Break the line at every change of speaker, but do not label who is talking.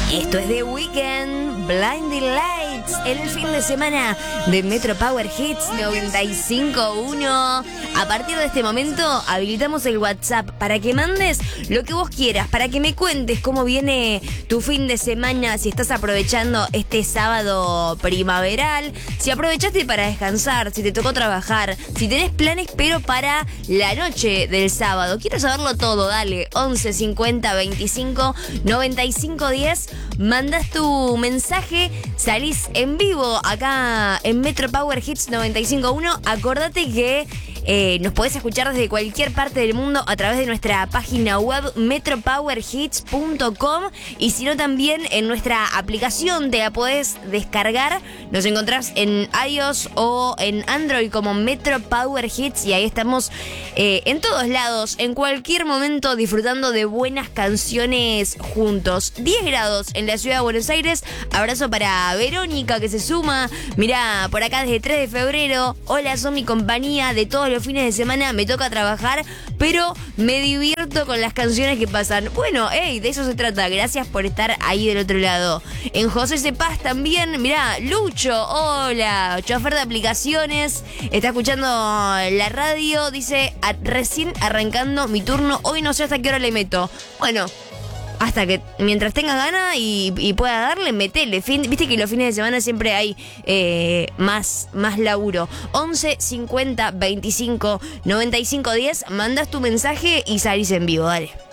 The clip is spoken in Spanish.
Esto es The Weeknd, Blinding Lights, el fin de semana de Metro Power Hits 95.1. A partir de este momento habilitamos el WhatsApp para que mandes lo que vos quieras, para que me cuentes cómo viene tu fin de semana, si estás aprovechando este sábado primaveral, si aprovechaste para descansar, si te tocó trabajar, si tenés planes pero para la noche del sábado. Quiero saberlo todo, dale, 11 50 25 95 10. Mandas tu mensaje, salís en vivo acá en Metro Power Hits 95.1. Acordate que nos podés escuchar desde cualquier parte del mundo a través de nuestra página web metropowerhits.com, y si no también en nuestra aplicación te la podés descargar. Nos encontrás en iOS o en Android como Metro Power Hits, y ahí estamos en todos lados, en cualquier momento, disfrutando de buenas canciones juntos. 10 grados en la ciudad de Buenos Aires. Abrazo para Verónica, que se suma. Mirá, por acá desde 3 de febrero. Hola, son mi compañía de todos los fines de semana. Me toca trabajar, pero me divierto con las canciones que pasan. Bueno, de eso se trata. Gracias por estar ahí del otro lado. En José Cepaz también. Mirá, Lucho, hola, chofer de aplicaciones. Está escuchando la radio. Dice, recién arrancando mi turno. Hoy no sé hasta qué hora le meto. Bueno, hasta que mientras tenga ganas y pueda darle, metele. Viste que los fines de semana siempre hay más laburo. 11 50 25 95 10. Mandas tu mensaje y salís en vivo, dale.